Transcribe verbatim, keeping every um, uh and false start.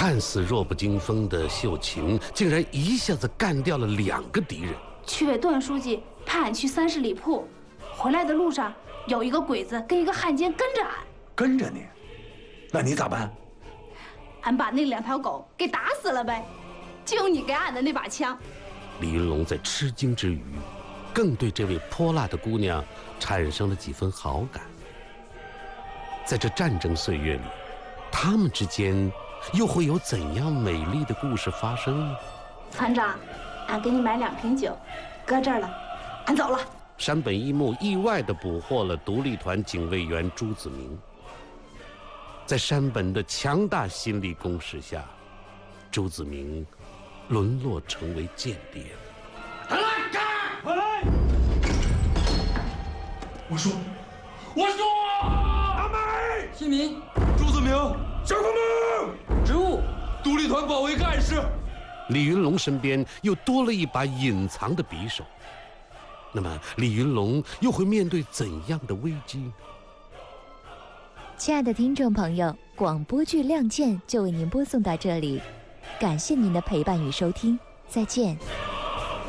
看似弱不禁风的秀琴，竟然一下子干掉了两个敌人。 区委段书记派俺去三十里铺，回来的路上有一个鬼子跟一个汉奸跟着俺。 跟着你？那你咋办？ 俺把那两条狗给打死了呗，就用你给俺的那把枪。 李云龙在吃惊之余，更对这位泼辣的姑娘产生了几分好感。在这战争岁月里，他们之间又会有怎样美丽的故事发生呢？ 团长，俺给你买两瓶酒，搁这儿了，俺走了。 山本一木意外地捕获了独立团警卫员朱子明。在山本的强大心理攻势下，朱子明沦落成为间谍。 快来干！快来！我说，我说，阿美， 姓名： 朱子明，小公们， 职务： 独立团保卫干事。 李云龙身边又多了一把隐藏的匕首，那么李云龙又会面对怎样的危机呢？ 亲爱的听众朋友，广播剧《亮剑》就为您播送到这里，感谢您的陪伴与收听，再见。